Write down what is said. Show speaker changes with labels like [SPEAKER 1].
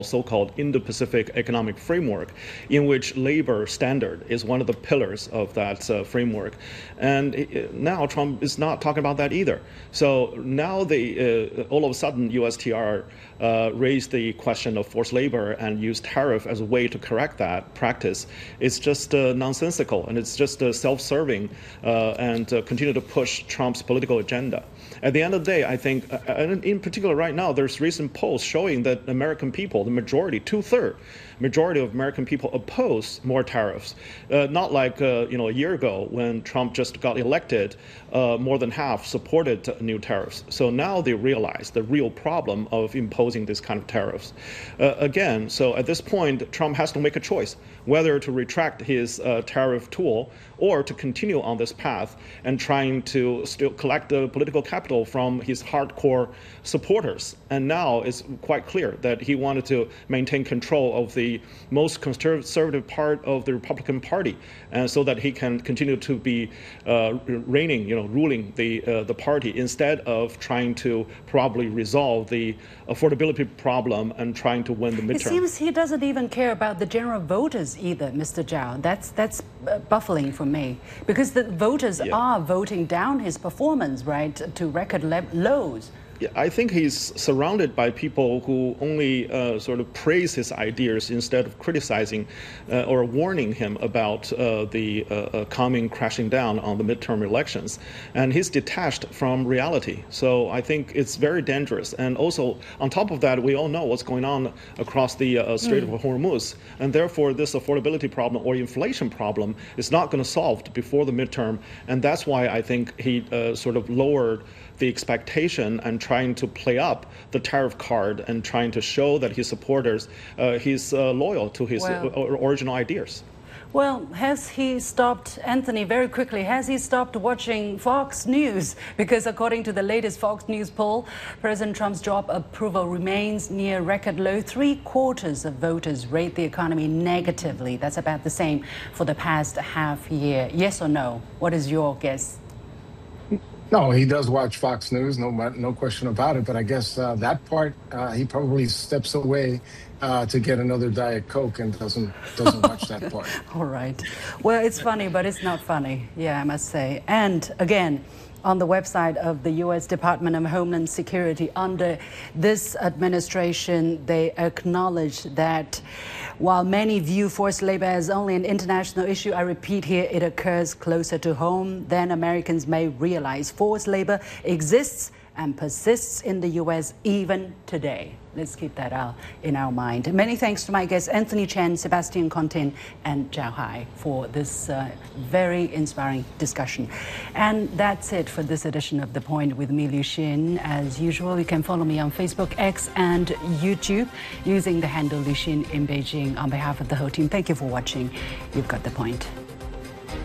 [SPEAKER 1] so-called Indo-Pacific Economic Framework, in which labor standard is one of the pillars of that framework. And now Trump is not talking about that either. So now all of a sudden USTR raised the question of forced labor and used tariff as a way to correct that practice. It's just nonsensical, and it's just self-serving and continue to push Trump's political agenda. At the end of the day, I think, and in particular right now, there's recent polls showing that American people, the majority, two-thirds majority of American people oppose more tariffs. Not like a year ago when Trump just got elected, more than half supported new tariffs. So now they realize the real problem of imposing this kind of tariffs. Again, so at this point, Trump has to make a choice whether to retract his tariff tool or to continue on this path and trying to still collect the political capital from his hardcore supporters. And now it's quite clear that he wanted to maintain control of the most conservative part of the Republican Party, and so that he can continue to be ruling the party instead of trying to probably resolve the affordability problem and trying to win the midterm.
[SPEAKER 2] It seems he doesn't even care about the general voters either, Mr. Zhao. That's baffling for me, because the voters are voting down his performance, right, to record lows.
[SPEAKER 1] I think he's surrounded by people who only sort of praise his ideas instead of criticizing or warning him about the coming crashing down on the midterm elections. And he's detached from reality. So I think it's very dangerous. And also, on top of that, we all know what's going on across the Strait of Hormuz. And therefore, this affordability problem or inflation problem is not going to solve before the midterm. And that's why I think he sort of lowered the expectation and trying to play up the tariff card and trying to show that his supporters, he's loyal to his original ideas.
[SPEAKER 2] Well, has he stopped, Anthony, very quickly, has he stopped watching Fox News? Because according to the latest Fox News poll, President Trump's job approval remains near record low. 3/4 of voters rate the economy negatively. That's about the same for the past half year. Yes or no? What is your guess?
[SPEAKER 3] No, he does watch Fox News, no question about it. But I guess that part, he probably steps away to get another Diet Coke and doesn't watch that part.
[SPEAKER 2] All right. Well, it's funny, but it's not funny. Yeah, I must say. And again, on the website of the U.S. Department of Homeland Security, under this administration, they acknowledge that while many view forced labor as only an international issue, I repeat here, it occurs closer to home than Americans may realize. Forced labor exists and persists in the U.S. even today. Let's keep that in our mind. Many thanks to my guests, Anthony Chen, Sebastian Contin, and Zhao Hai, for this very inspiring discussion. And that's it for this edition of The Point with me, Liu Xin. As usual, you can follow me on Facebook, X, and YouTube using the handle Liu Xin in Beijing. On behalf of the whole team, thank you for watching. You've got The Point.